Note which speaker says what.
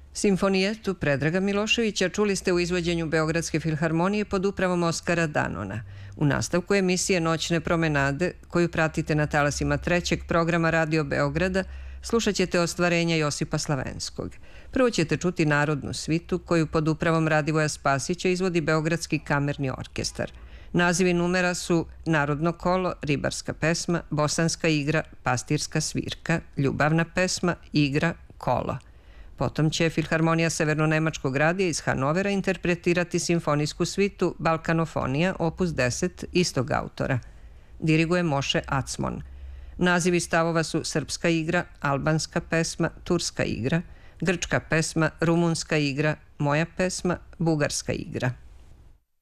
Speaker 1: Simfonijetu Predraga Miloševića čuli ste u izvođenju Beogradske filharmonije pod upravom Oskara Danona. U nastavku emisije Noćne promenade, koju pratite na talasima trećeg programa Radio Beograda, slušat ćete ostvarenja Josipa Slavenskog. Prvo ćete čuti narodnu svitu koju pod upravom Radivoja Spasića izvodi Beogradski kamerni orkestar. Nazivi numera su Narodno kolo, Ribarska pesma, Bosanska igra, Pastirska svirka, Ljubavna pesma, Igra, Kolo. Potom će Filharmonija Severno-nemačkog radija iz Hanovera interpretirati simfonijsku svitu Balkanofonija, opus 10, istog autora. Diriguje Moše Acmon. Nazivi stavova su Srpska igra, Albanska pesma, Turska igra, Grčka pesma, Rumunska igra, Moja pesma, Bugarska igra.